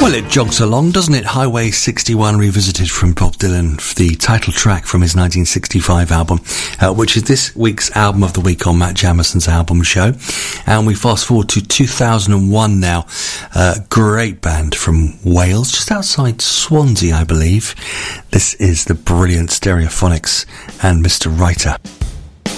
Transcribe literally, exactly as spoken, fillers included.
Well, it jogs along, doesn't it? Highway sixty-one revisited from Bob Dylan, the title track from his nineteen sixty-five album, uh, which is this week's Album of the Week on Matt Jamison's Album Show. And we fast forward to two thousand one now. Uh, great band from Wales, just outside Swansea, I believe. This is the brilliant Stereophonics and Mister Writer.